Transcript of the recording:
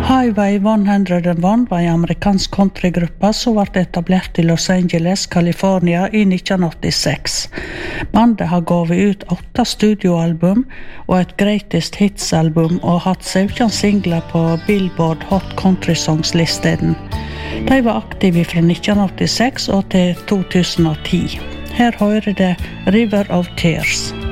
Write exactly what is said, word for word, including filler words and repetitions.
Highway one hundred one var en amerikansk countrygruppe som ble etablert i Los Angeles, California i nitten åttiseks. Bandet har gått ut åtte studioalbum og et greatest hits-album og hatt sytten singler på Billboard Hot Country Songs-listen. De var aktive fra nitten åttiseks og til to tusen og ti. Her hører det River of Tears.